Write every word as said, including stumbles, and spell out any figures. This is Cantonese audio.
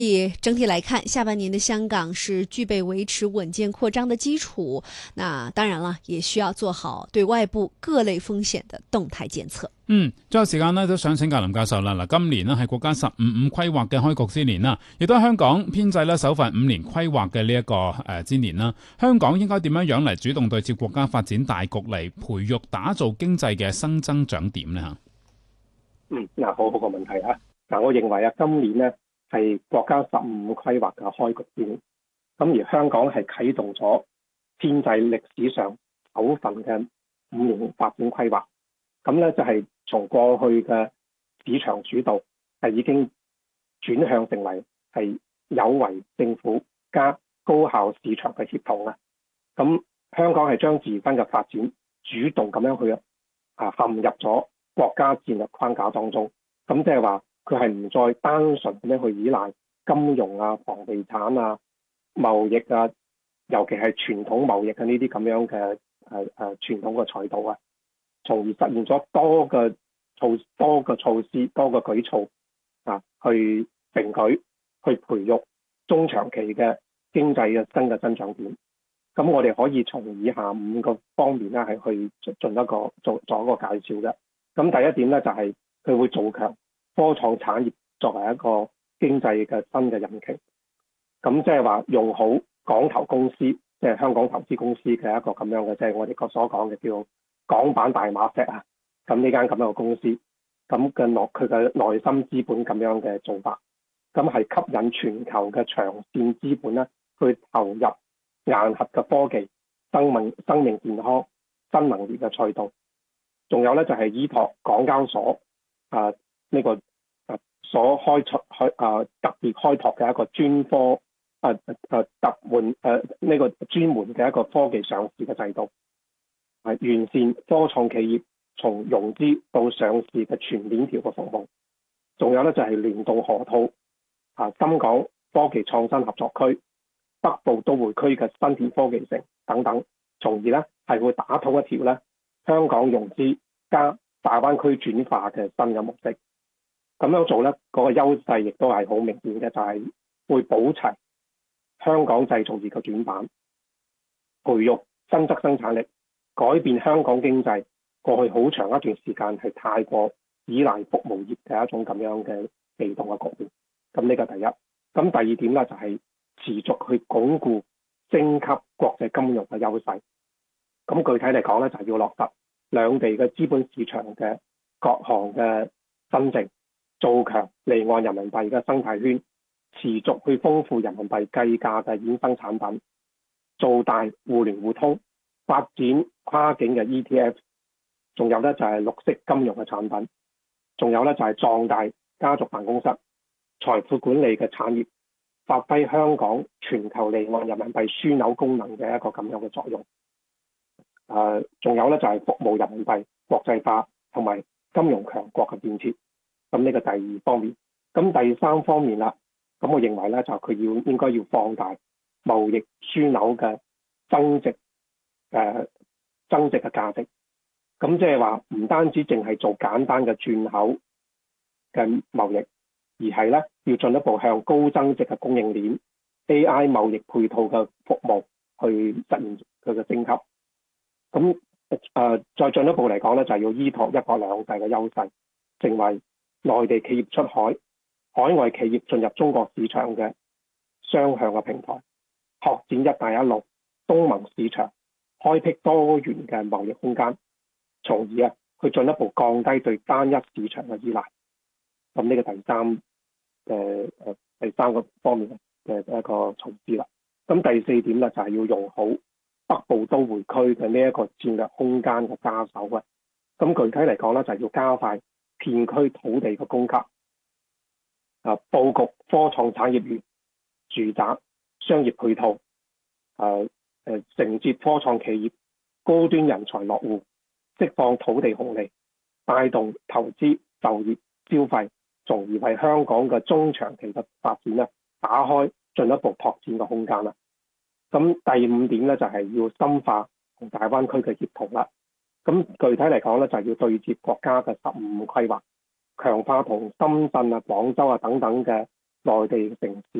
以整體來看，下半年的香港是具備維持穩健擴張的基礎。那當然了，也需要做好對外部各類風險的動態檢測。 嗯，最後時間呢，都想請教林教授啦。嗱，今年呢係國家十五五規劃嘅開局之年啦，亦都係香港編制呢首份五年規劃嘅呢一個誒之年啦。香港應該點樣樣嚟主動對接國家發展大局，嚟培育打造經濟嘅新增長點呢？吓， 嗯，嗱，好好個問題啊。嗱，我認為啊，今年呢係國家十五五規劃嘅開局之年，咁而香港係啟動咗編制歷史上首份嘅五年發展規劃。咁咧就係從過去嘅市場主導，係已經轉向成為係有為政府加高效市場嘅協同啦。咁香港係將自身嘅發展主動咁樣去啊陷入咗國家戰略框架當中。咁即係話佢係唔再單純咁樣去依賴金融啊、房地產啊、貿易啊，尤其係傳統貿易嘅呢啲咁樣嘅誒誒傳統嘅賽道啊。從而實現咗多個措多個措施、多個舉措啊，去並舉、去培育中長期嘅經濟嘅新嘅增長點。咁我哋可以從以下五個方面咧，係去進一個做做一個介紹嘅。咁第一點咧，就係、是、佢會做強科創產業作為一個經濟嘅新嘅引擎。咁即係話用好港投公司，即、就、係、是、香港投資公司嘅一個咁樣嘅，即、就、係、是、我哋個所講嘅叫港版大馬石啊，咁呢間咁樣嘅公司，咁嘅內佢嘅內心資本咁樣嘅做法，咁係吸引全球嘅長線資本咧，去投入硬核嘅科技、生命生命健康、新能源嘅賽道，仲有咧就係依託港交所啊呢、這個啊所開出開啊特別開拓嘅一個專科啊啊特門誒呢個專門嘅一個科技上市嘅制度。係完善科創企業從融資到上市嘅全鏈條嘅服務，仲有咧就係聯動河套啊深港科技創新合作區、北部都會區嘅新田科技城等等，從而咧係會打通一條咧香港融資加大灣區轉化嘅新嘅模式。咁樣做咧，嗰、那個優勢亦都係好明顯嘅，就係、是、會保齊香港製造業嘅短板，培育新質生產力。改變香港經濟過去好長一段時間係太過依賴服務業嘅一種咁樣嘅被動嘅局面。咁呢個第一。咁第二點咧就係持續去鞏固升級國際金融嘅優勢。咁具體嚟講咧就係要落實兩地嘅資本市場嘅各項嘅新政，做強離岸人民幣嘅生態圈，持續去豐富人民幣計價嘅衍生產品，做大互聯互通，發展跨境嘅 E T F， 仲有咧就係綠色金融嘅產品，仲有咧就係壯大家族辦公室、財富管理嘅產業，發揮香港全球離岸人民幣樞紐功能嘅一個咁樣嘅作用。誒、呃，仲有咧就係服務人民幣國際化同埋金融強國嘅建設。咁呢個第二方面，咁第三方面啦，咁我認為咧就佢要應該要放大貿易樞紐嘅增值。誒、呃、增值嘅價值，咁即係話唔單止淨係做簡單嘅轉口嘅貿易，而係咧要進一步向高增值嘅供應鏈、A I 貿易配套嘅服務去實現佢嘅升級。咁誒、呃、再進一步嚟講咧，就係、是、要依託一國兩制嘅優勢，成為內地企業出海、海外企業進入中國市場嘅雙向嘅平台，拓展一帶一路、東盟市場。開闢多元嘅貿易空間，從而啊去進一步降低對單一市場嘅依賴。咁呢個第三嘅誒、呃、第三個方面嘅一個措施啦。咁第四點咧就係、是、要用好北部都會區嘅呢一個戰略空間嘅揸手嘅。咁具體嚟講咧就係、是、要加快片區土地嘅供給，啊佈局科創產業園、住宅、商業配套，啊。誒，承接科創企業高端人才落戶，釋放土地紅利，帶動投資、就業、消費，從而為香港嘅中長期嘅發展咧打開進一步拓展嘅空間啦。咁第五點咧就係要深化同大灣區嘅協同啦。咁具體嚟講咧就係要對接國家嘅十五五規劃，強化同深圳啊、廣州啊等等嘅內地城市